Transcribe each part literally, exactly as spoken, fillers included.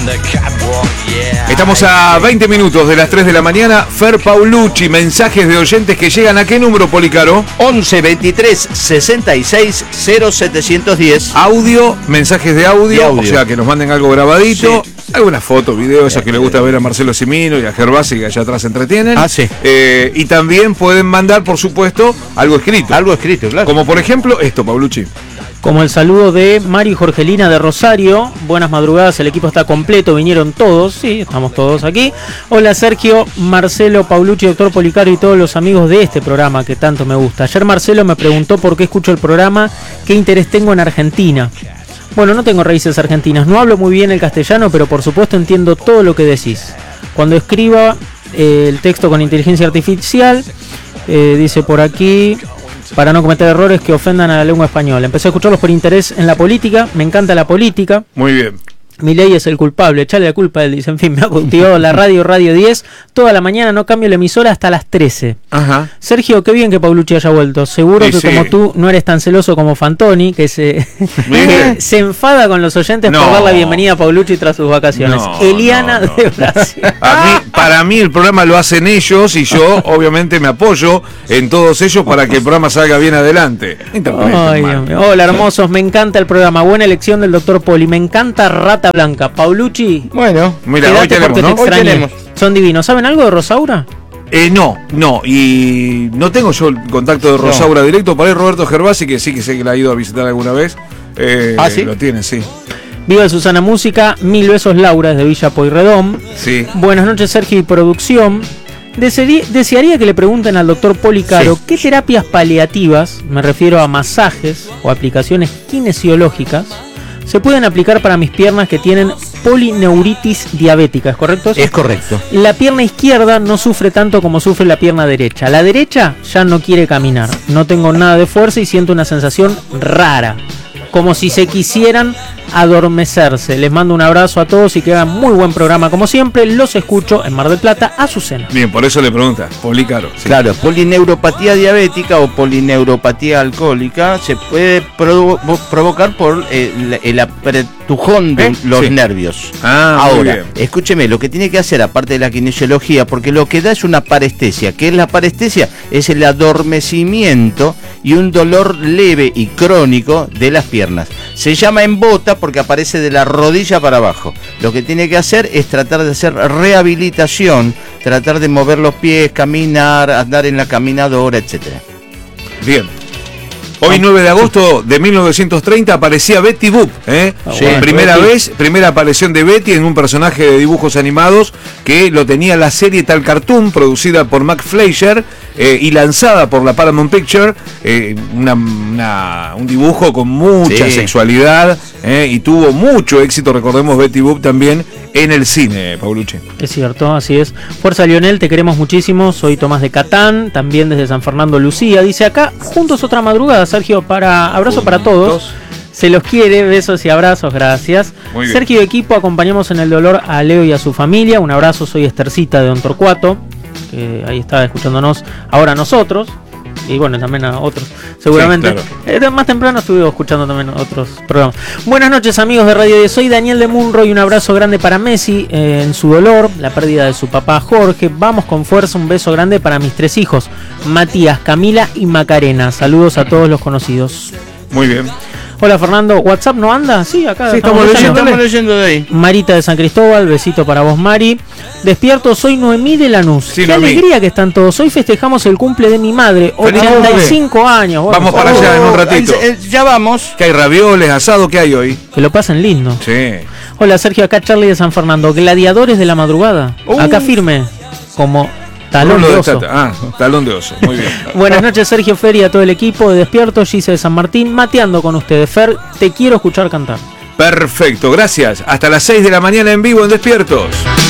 Estamos a veinte minutos de las tres de la mañana. Fer Paulucci, mensajes de oyentes que llegan a qué número, Policaro? once veintitrés sesenta y seis cero setecientos diez. Audio, mensajes de audio, de audio. O sea que nos manden algo grabadito. Sí. Alguna foto, video, esas que le gusta ver a Marcelo Cimino y a Gervasi, que allá atrás se entretienen. Ah, sí. Eh, y también pueden mandar, por supuesto, algo escrito. Algo escrito, claro. Como por ejemplo esto, Paulucci. Como el saludo de Mari Jorgelina de Rosario. Buenas madrugadas, el equipo está completo, vinieron todos, sí, estamos todos aquí. Hola Sergio, Marcelo, Paulucci, doctor Policaro y todos los amigos de este programa que tanto me gusta. Ayer Marcelo me preguntó por qué escucho el programa, qué interés tengo en Argentina. Bueno, no tengo raíces argentinas, no hablo muy bien el castellano, pero por supuesto entiendo todo lo que decís. Cuando escriba eh, el texto con inteligencia artificial, eh, dice por aquí... para no cometer errores que ofendan a la lengua española. Empecé a escucharlos por interés en la política, me encanta la política. Muy bien. Milei es el culpable, echale la culpa a él, dice. En fin, me ha cultivado la radio, Radio diez, toda la mañana, no cambio la emisora hasta las trece. Ajá. Sergio, qué bien que Paulucci haya vuelto. Seguro Sí, que sí. como tú no eres tan celoso como Fantoni, que se, se enfada con los oyentes No. por dar la bienvenida a Paulucci tras sus vacaciones. No, Eliana no, no. de Brasil. A mí, para mí el programa lo hacen ellos y yo obviamente me apoyo en todos ellos para que el programa salga bien adelante. Interpreten Ay, mal. Dios mío. Hola hermosos, me encanta el programa, buena elección del doctor Poli, me encanta Rata Blanca. Paulucci, Bueno, Mira, quédate hoy tenemos, porque ¿no? te Hoy extrañé. tenemos. Son divinos. ¿Saben algo de Rosaura? Eh, no, no, y no tengo yo el contacto de Rosaura directo, para ir Roberto Gervasi, que sí que sé que la ha ido a visitar alguna vez. Eh, ¿Ah, sí? Lo tiene, sí. Viva Susana Música, mil besos Laura desde Villa Pueyrredón. Sí. Buenas noches Sergio y producción. Desearía, desearía que le pregunten al doctor Policaro Sí. qué terapias paliativas, me refiero a masajes o aplicaciones kinesiológicas, se pueden aplicar para mis piernas que tienen polineuritis diabética, ¿es correcto eso? es correcto. La pierna izquierda no sufre tanto como sufre la pierna derecha. La derecha ya no quiere caminar. No tengo nada de fuerza y siento una sensación rara. Como si se quisieran adormecerse. Les mando un abrazo a todos y que hagan muy buen programa como siempre. Los escucho en Mar del Plata, Azucena. Bien, por eso le pregunta, Policaro. Sí. Claro, polineuropatía diabética o polineuropatía alcohólica se puede provo- provocar por eh, el, el apretujón de ¿Eh? los Sí. nervios. Ah, muy Ahora, bien. escúcheme, lo que tiene que hacer, aparte de la kinesiología, porque lo que da es una parestesia. ¿Qué es la parestesia? Es el adormecimiento y un dolor leve y crónico de las piernas. Se llama embota porque aparece de la rodilla para abajo. Lo que tiene que hacer es tratar de hacer rehabilitación, tratar de mover los pies, caminar, andar en la caminadora, etcétera. Bien. Hoy nueve de agosto de mil novecientos treinta aparecía Betty Boop, ¿eh? Sí, primera Betty. vez, primera aparición de Betty en un personaje de dibujos animados que lo tenía la serie Tal Cartoon, producida por Mac Fleischer eh, y lanzada por la Paramount Picture, eh, una, una- un dibujo con mucha Sí. sexualidad eh, y tuvo mucho éxito, recordemos Betty Boop también en el cine, Paulucci. Es cierto, así es. Fuerza Lionel, te queremos muchísimo. Soy Tomás de Catán, también desde San Fernando Lucía. Dice acá, juntos otra madrugada, Sergio, para abrazo para todos. Se los quiere, besos y abrazos, gracias. Muy bien. Sergio y equipo, acompañamos en el dolor a Leo y a su familia. Un abrazo, soy Estercita de Don Torcuato, que ahí está escuchándonos ahora a nosotros. Y bueno, también a otros, seguramente. Sí, claro. Eh, más temprano estuve escuchando también otros programas. Buenas noches, amigos de Radio diez. Soy Daniel de Munro y un abrazo grande para Messi eh, en su dolor, la pérdida de su papá Jorge. Vamos con fuerza, un beso grande para mis tres hijos, Matías, Camila y Macarena. Saludos a todos los conocidos. Muy bien. Hola Fernando, ¿WhatsApp no anda? Sí, acá Sí, estamos, estamos leyendo. Estamos leyendo de ahí. Marita de San Cristóbal, besito para vos, Mari. Despierto, soy Noemí de Lanús. Sí, Qué Noemí. alegría que están todos. Hoy festejamos el cumple de mi madre, ¡Feliz ochenta y cinco años. Bueno, Vamos para allá en un ratito. Eh, eh, ya vamos. ¿Qué hay? Ravioles, asado, ¿qué hay hoy? que lo pasen lindo. Sí. Hola Sergio, acá Charlie de San Fernando. Gladiadores de la madrugada. Uh. Acá firme, como talón Rulo de de oso. tata. Ah, talón de oso. Muy bien. Buenas noches Sergio, Fer y a todo el equipo de Despierto, Gise de San Martín, mateando con ustedes. Fer, te quiero escuchar cantar. Perfecto, gracias. Hasta las seis de la mañana en vivo en Despiertos.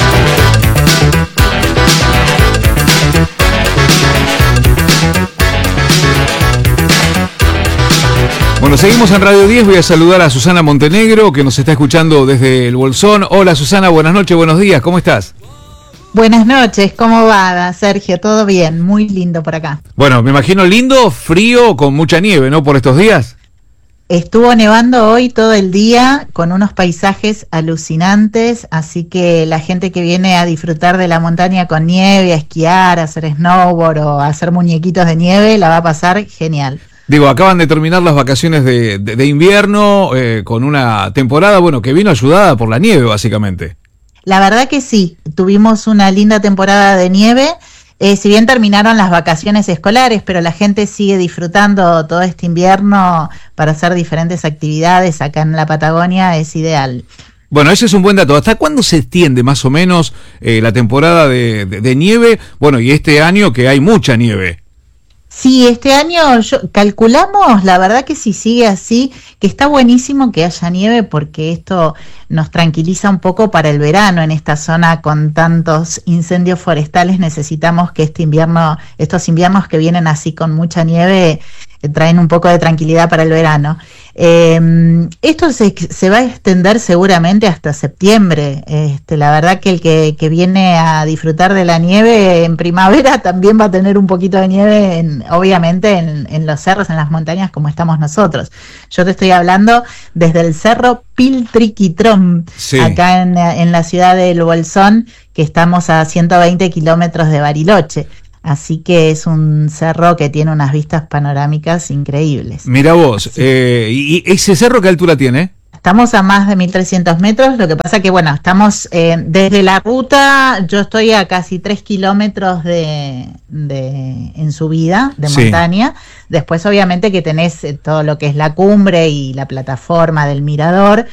Bueno, seguimos en Radio diez. Voy a saludar a Susana Montenegro, que nos está escuchando desde el Bolsón. Hola Susana, buenas noches, buenos días, ¿cómo estás? Buenas noches, ¿cómo va, Sergio? ¿Todo bien? Muy lindo por acá. Bueno, me imagino lindo, frío, con mucha nieve, ¿no? Por estos días. Estuvo nevando hoy todo el día con unos paisajes alucinantes, así que la gente que viene a disfrutar de la montaña con nieve, a esquiar, a hacer snowboard o a hacer muñequitos de nieve, la va a pasar genial. Digo, acaban de terminar las vacaciones de, de, de invierno eh, con una temporada, bueno, que vino ayudada por la nieve, básicamente. La verdad que sí, tuvimos una linda temporada de nieve. Eh, si bien terminaron las vacaciones escolares, pero la gente sigue disfrutando todo este invierno para hacer diferentes actividades acá en la Patagonia, es ideal. Bueno, ese es un buen dato. ¿Hasta cuándo se extiende más o menos eh, la temporada de, de, de nieve? Bueno, y este año que hay mucha nieve. Sí, este año yo, calculamos, la verdad que si sigue así, que está buenísimo que haya nieve porque esto nos tranquiliza un poco para el verano. En esta zona con tantos incendios forestales necesitamos que este invierno, estos inviernos que vienen así con mucha nieve, eh, traen un poco de tranquilidad para el verano. Eh, esto se, se va a extender seguramente hasta septiembre. Este, la verdad que el que, que viene a disfrutar de la nieve en primavera también va a tener un poquito de nieve, en, obviamente en, en los cerros, en las montañas como estamos nosotros. Yo te estoy hablando desde el cerro Piltriquitrón, sí, acá en, en la ciudad del Bolsón, que estamos a ciento veinte kilómetros de Bariloche. Así que es un cerro que tiene unas vistas panorámicas increíbles. Mira vos, eh, ¿y ese cerro qué altura tiene? Estamos a más de mil trescientos metros, lo que pasa que, bueno, estamos eh, desde la ruta, yo estoy a casi tres kilómetros de, de en subida, de sí, montaña. Después, obviamente, que tenés eh, todo lo que es la cumbre y la plataforma del mirador.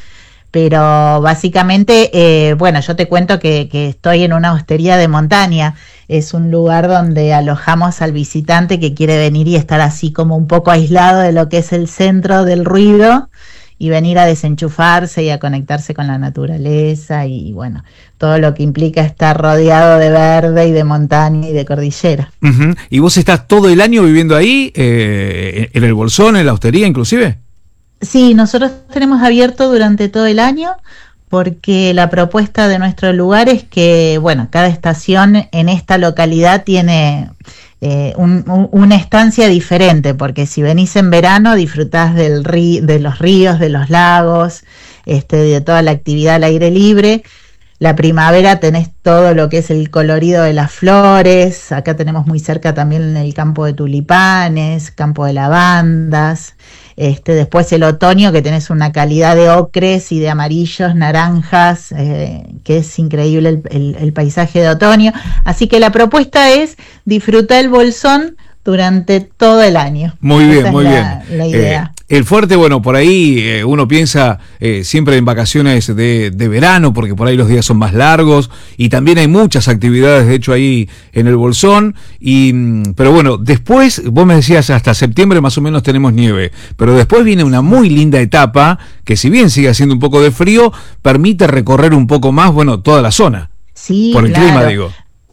Pero básicamente, eh, bueno, yo te cuento que, que estoy en una hostería de montaña. Es un lugar donde alojamos al visitante que quiere venir y estar así como un poco aislado de lo que es el centro del ruido y venir a desenchufarse y a conectarse con la naturaleza y, bueno, todo lo que implica estar rodeado de verde y de montaña y de cordillera. Uh-huh. ¿Y vos estás todo el año viviendo ahí, eh, en el Bolsón, en la hostería inclusive? Sí, nosotros tenemos abierto durante todo el año porque la propuesta de nuestro lugar es que, bueno, cada estación en esta localidad tiene eh, un, un, una estancia diferente, porque si venís en verano disfrutás del río, de los ríos, de los lagos, este, de toda la actividad al aire libre. La primavera tenés todo lo que es el colorido de las flores. Acá tenemos muy cerca también el campo de tulipanes, campo de lavandas. Este, después el otoño, que tenés una calidad de ocres y de amarillos, naranjas, eh, que es increíble el, el, el paisaje de otoño. Así que la propuesta es disfrutar el Bolsón durante todo el año. Muy bien, Esa muy es bien. La, la idea. Eh, el fuerte, bueno, por ahí eh, uno piensa eh, siempre en vacaciones de, de verano, porque por ahí los días son más largos y también hay muchas actividades, de hecho, ahí en el Bolsón. Y, pero bueno, después, vos me decías, hasta septiembre más o menos tenemos nieve, pero después viene una muy linda etapa que, si bien sigue haciendo un poco de frío, permite recorrer un poco más, bueno, toda la zona. Sí, por el claro. clima, digo.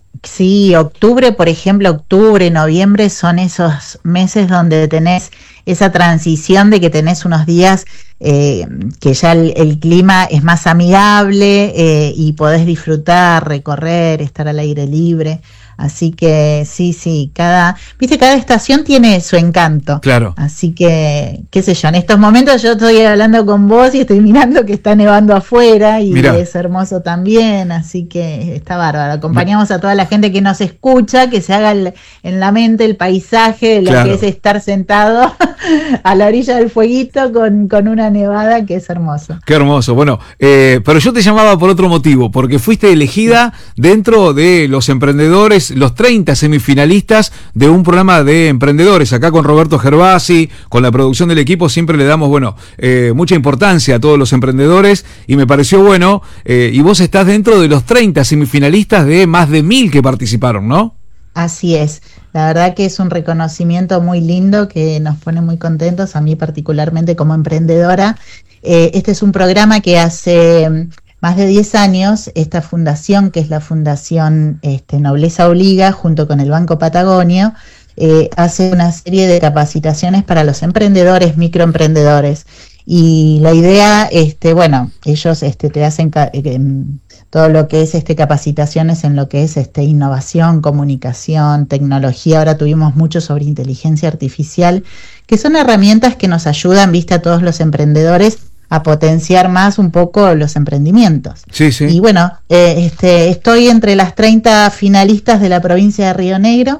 Sí, octubre, por ejemplo, octubre, noviembre son esos meses donde tenés esa transición de que tenés unos días eh, que ya el, el clima es más amigable eh, y podés disfrutar, recorrer, estar al aire libre. Así que sí, sí, cada, viste, cada estación tiene su encanto. Claro. Así que, qué sé yo, en estos momentos yo estoy hablando con vos y estoy mirando que está nevando afuera y Mirá. Es hermoso también, así que está bárbaro. Acompañamos a toda la gente que nos escucha, que se haga el, en la mente el paisaje de lo claro. que es estar sentado a la orilla del fueguito con, con una nevada, que es hermoso. Qué hermoso. Bueno, eh, pero yo te llamaba por otro motivo, porque fuiste elegida dentro de los emprendedores, los treinta semifinalistas de un programa de emprendedores, acá con Roberto Gervasi, con la producción del equipo, siempre le damos, bueno, eh, mucha importancia a todos los emprendedores, y me pareció bueno, eh, y vos estás dentro de los treinta semifinalistas de más de mil que participaron, ¿no? Así es, la verdad que es un reconocimiento muy lindo que nos pone muy contentos, a mí particularmente como emprendedora. Eh, este es un programa que hace más de diez años, esta fundación, que es la Fundación este, Nobleza Obliga, junto con el Banco Patagonio, eh, hace una serie de capacitaciones para los emprendedores, microemprendedores. Y la idea, este, bueno, ellos este, te hacen ca- eh, todo lo que es este, capacitaciones en lo que es este, innovación, comunicación, tecnología. Ahora tuvimos mucho sobre inteligencia artificial, que son herramientas que nos ayudan, viste, a todos los emprendedores a potenciar más un poco los emprendimientos. Sí, sí. Y bueno, eh, este, estoy entre las treinta finalistas de la provincia de Río Negro.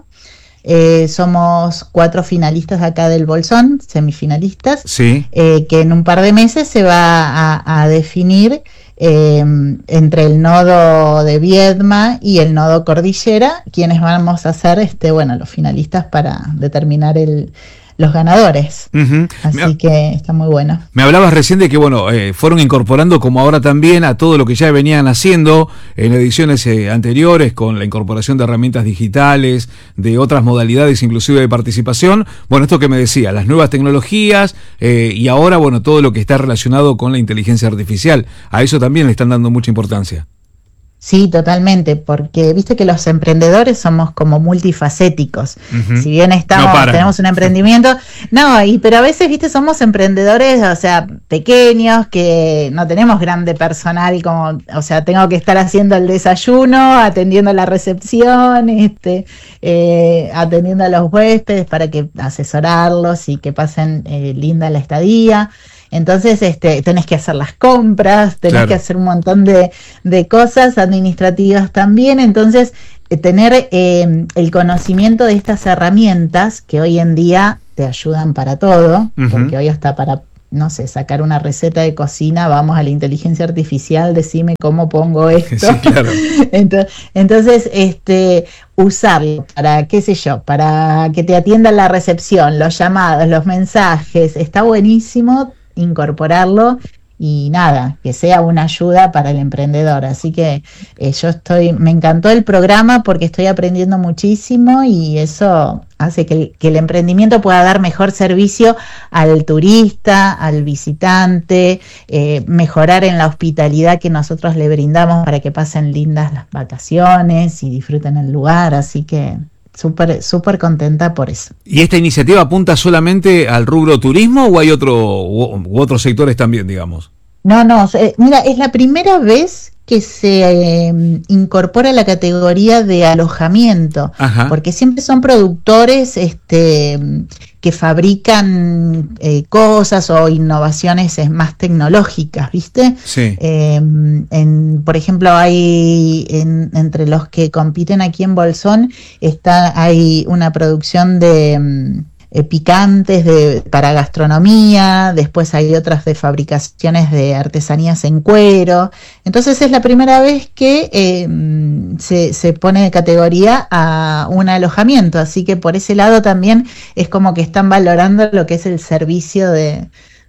Eh, somos cuatro finalistas acá del Bolsón, semifinalistas, Sí. eh, que en un par de meses se va a, a definir eh, entre el nodo de Viedma y el nodo Cordillera, quienes vamos a ser este, bueno, los finalistas para determinar el, los ganadores. Uh-huh. Así Me, que está muy bueno. me hablabas recién de que, bueno, eh, fueron incorporando, como ahora también, a todo lo que ya venían haciendo en ediciones eh, anteriores, con la incorporación de herramientas digitales, de otras modalidades inclusive de participación. Bueno, esto que me decía, las nuevas tecnologías eh, y ahora, bueno, todo lo que está relacionado con la inteligencia artificial. A eso también le están dando mucha importancia. Sí, totalmente, porque viste que los emprendedores somos como multifacéticos. Uh-huh. Si bien estamos, No tenemos un emprendimiento, no, y pero a veces, viste, somos emprendedores, o sea, pequeños, que no tenemos grande personal, como, o sea, tengo que estar haciendo el desayuno, atendiendo la recepción, este, eh, atendiendo a los huéspedes para que asesorarlos y que pasen eh, linda la estadía. Entonces, este, tenés que hacer las compras, tenés Claro. que hacer un montón de, de cosas administrativas también. Entonces, eh, tener eh, el conocimiento de estas herramientas que hoy en día te ayudan para todo, Uh-huh. porque hoy hasta para, no sé, sacar una receta de cocina, vamos a la inteligencia artificial, decime cómo pongo esto. Sí, claro. Entonces, entonces, este, usarlo para, qué sé yo, para que te atiendan la recepción, los llamados, los mensajes, está buenísimo incorporarlo y nada, que sea una ayuda para el emprendedor. Así que eh, yo estoy, me encantó el programa porque estoy aprendiendo muchísimo y eso hace que el, que el emprendimiento pueda dar mejor servicio al turista, al visitante, eh, mejorar en la hospitalidad que nosotros le brindamos para que pasen lindas las vacaciones y disfruten el lugar. Así que súper súper contenta por eso. ¿Y esta iniciativa apunta solamente al rubro turismo o hay otro u, u otros sectores también, digamos? No, no, eh, mira, es la primera vez que se eh, incorpora la categoría de alojamiento. Ajá. Porque siempre son productores este, que fabrican eh, cosas o innovaciones eh, más tecnológicas, ¿viste? Sí. Eh, en, por ejemplo, hay en, entre los que compiten aquí en Bolsón está hay una producción de eh, picantes de, para gastronomía, después hay otras de fabricaciones de artesanías en cuero. Entonces es la primera vez que eh, se, se pone de categoría a un alojamiento, así que por ese lado también es como que están valorando lo que es el servicio de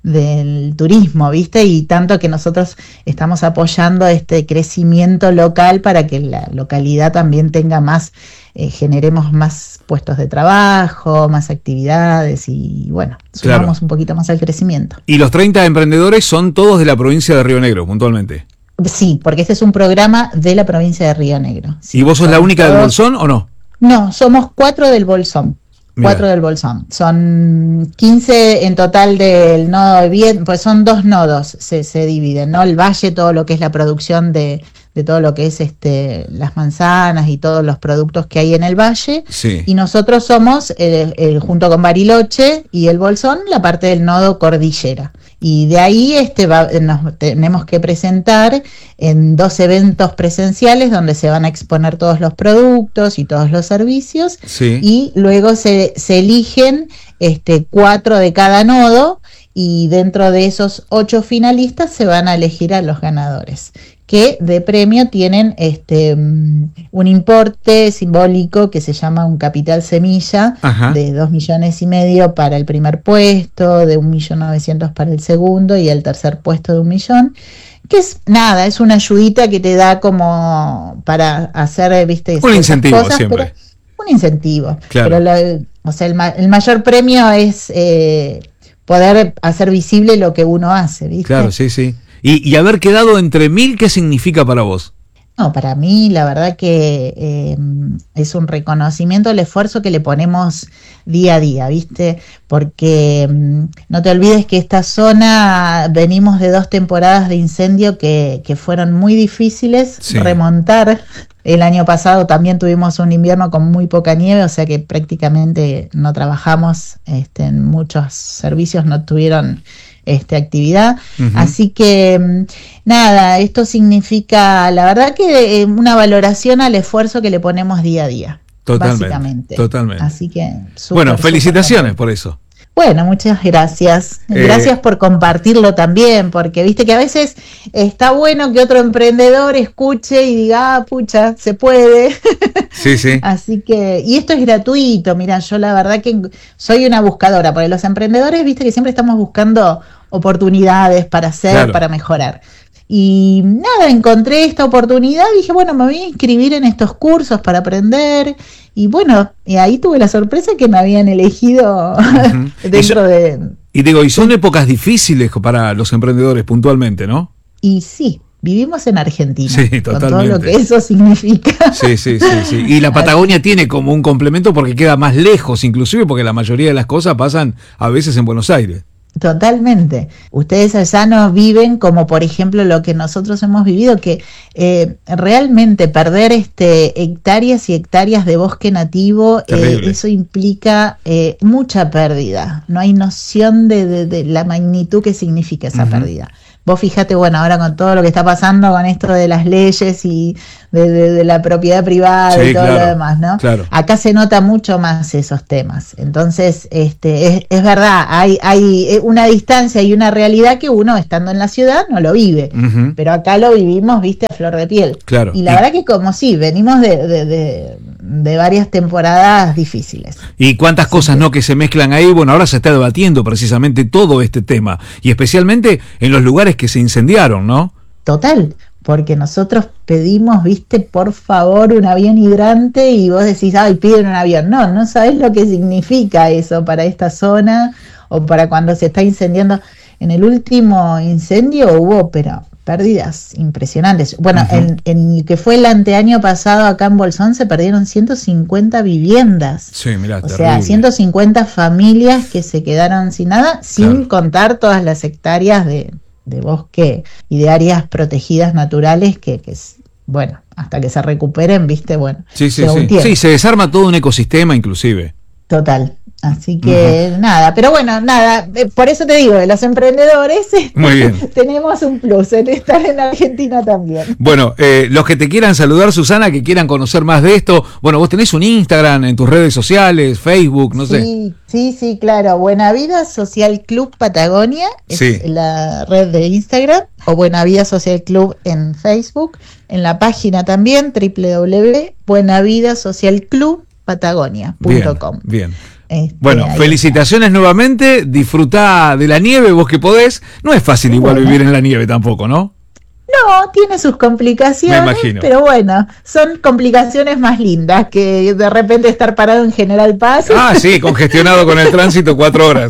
del turismo, ¿viste? Y tanto que nosotros estamos apoyando este crecimiento local para que la localidad también tenga más, eh, generemos más puestos de trabajo, más actividades y bueno, sumamos Claro. un poquito más al crecimiento. Y los treinta emprendedores son todos de la provincia de Río Negro, puntualmente. Sí, porque este es un programa de la provincia de Río Negro. Sí, ¿Y vos sos la somos única del todos- Bolsón o no? No, somos cuatro del Bolsón. Mirá. Cuatro del Bolsón. Son quince en total del nodo de Viedma, pues son dos nodos, se, se dividen, ¿no? El valle, todo lo que es la producción de, de todo lo que es este las manzanas y todos los productos que hay en el valle. Sí. Y nosotros somos, el, el, junto con Bariloche y el Bolsón, la parte del nodo Cordillera. Y de ahí este va, nos tenemos que presentar en dos eventos presenciales donde se van a exponer todos los productos y todos los servicios. Sí. Y luego se, se eligen este, cuatro de cada nodo y dentro de esos ocho finalistas se van a elegir a los ganadores, que de premio tienen este un importe simbólico que se llama un capital semilla. Ajá. De dos millones y medio para el primer puesto, de un millón novecientos para el segundo y el tercer puesto de un millón. Que es nada, es una ayudita que te da como para hacer, viste, un incentivo cosas, siempre. Un incentivo. Claro. Pero la, o sea, el, ma el mayor premio es eh, poder hacer visible lo que uno hace, ¿viste? Claro, sí, sí. Y, y haber quedado entre mil, ¿qué significa para vos? No, para mí la verdad que eh, es un reconocimiento al esfuerzo que le ponemos día a día, ¿viste? Porque mm, no te olvides que esta zona venimos de dos temporadas de incendio que, que fueron muy difíciles Sí. remontar. El año pasado también tuvimos un invierno con muy poca nieve, o sea que prácticamente no trabajamos, este, en muchos servicios no tuvieron este, actividad. Ujú. Así que mm, nada, esto significa, la verdad que eh, una valoración al esfuerzo que le ponemos día a día. Totalmente, Básicamente. totalmente. Así que súper, Bueno, súper felicitaciones contenta. por eso. Bueno, muchas gracias. Eh, Gracias por compartirlo también, porque viste que a veces está bueno que otro emprendedor escuche y diga, ah, pucha, se puede. Sí, sí. Así que, y esto es gratuito, mira, yo la verdad que soy una buscadora, porque los emprendedores, viste que siempre estamos buscando oportunidades para hacer, Claro. para mejorar. Y nada, encontré esta oportunidad, dije, bueno, me voy a inscribir en estos cursos para aprender. Y bueno, y ahí tuve la sorpresa que me habían elegido Ujú. dentro Y yo- de... Y digo, y son épocas difíciles para los emprendedores puntualmente, ¿no? Y sí, vivimos en Argentina, Sí, con todo totalmente. lo que eso significa. Sí, sí, sí, sí. Y la Patagonia tiene como un complemento porque queda más lejos, inclusive porque la mayoría de las cosas pasan a veces en Buenos Aires. Totalmente. Ustedes allá no viven como, por ejemplo, lo que nosotros hemos vivido, que eh, realmente perder este hectáreas y hectáreas de bosque nativo, eh, Terrible. eso implica eh, mucha pérdida. No hay noción de, de- de la magnitud que significa esa Ujú. pérdida. Vos fíjate, bueno, ahora con todo lo que está pasando con esto de las leyes y de, de- de la propiedad privada Sí, y todo claro, lo demás, ¿no? claro. Acá se nota mucho más esos temas. Entonces, este, es, es verdad, hay, hay una distancia y una realidad que uno, estando en la ciudad, no lo vive. Ujú. Pero acá lo vivimos, viste, a flor de piel. Claro. Y la Y- verdad que como sí, venimos de, de, de, de varias temporadas difíciles. Y cuántas cosas no que se mezclan ahí. Bueno, ahora se está debatiendo precisamente todo este tema. Y especialmente en los lugares que se incendiaron, ¿no? Total, porque nosotros pedimos, viste, por favor, un avión hidrante y vos decís, ay, piden un avión. No, no sabés lo que significa eso para esta zona o para cuando se está incendiando. En el último incendio hubo, pero pérdidas impresionantes. Bueno, Ujú. en, en el que fue el anteaño pasado acá en Bolsón se perdieron ciento cincuenta viviendas. Sí, mirá, O sea, terrible. ciento cincuenta familias que se quedaron sin nada, sin Claro. contar todas las hectáreas de, de bosque y de áreas protegidas naturales que, que es- bueno, hasta que se recuperen, viste, bueno, Sí, sí, lleva un sí. tiempo. Sí, se desarma todo un ecosistema inclusive. Total. Así que nada, pero bueno, nada, eh, por eso te digo, de los emprendedores este, Muy bien. tenemos un plus en estar en Argentina también. Bueno, eh, los que te quieran saludar, Susana, que quieran conocer más de esto, bueno, vos tenés un Instagram en tus redes sociales, Facebook, no sé. Sí, sí, sí, claro. Buena Vida Social Club Patagonia es Sí. la red de Instagram, o Buena Vida Social Club en Facebook, en la página también w w w punto buena vida social club patagonia punto com. Bien, bien. Este, Bueno, ahí felicitaciones nuevamente, disfrutá de la nieve, vos que podés. No es fácil igual Bueno. vivir en la nieve tampoco, ¿no? No, tiene sus complicaciones, Me imagino. pero bueno, son complicaciones más lindas que de repente estar parado en General Paz. Ah, sí, congestionado con el tránsito cuatro horas.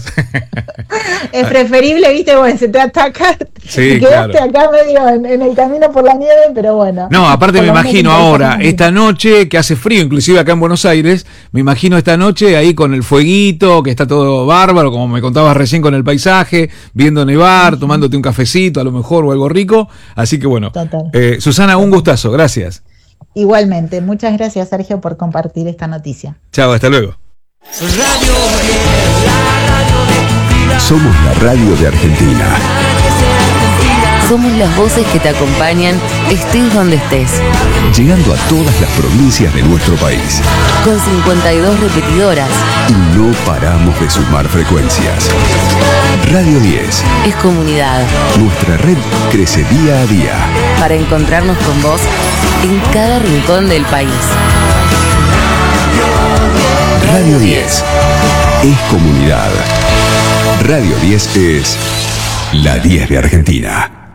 Es preferible, viste, bueno, se te ataca, Sí, te quedaste claro. acá medio en, en el camino por la nieve, pero bueno. No, aparte Por me lo menos imagino te ahora, dejan esta noche que hace frío, inclusive acá en Buenos Aires, me imagino esta noche ahí con el fueguito, que está todo bárbaro, como me contabas recién con el paisaje, viendo nevar, tomándote un cafecito a lo mejor o algo rico. Así que bueno, Total. eh, Susana, un gustazo, gracias. Igualmente, muchas gracias Sergio por compartir esta noticia. Chao, hasta luego. Somos la radio de Argentina. Somos las voces que te acompañan, estés donde estés. Llegando a todas las provincias de nuestro país. Con cincuenta y dos repetidoras. Y no paramos de sumar frecuencias. Radio diez. Es comunidad. Nuestra red crece día a día. Para encontrarnos con vos en cada rincón del país. Radio diez. Es comunidad. Radio diez es la diez de Argentina.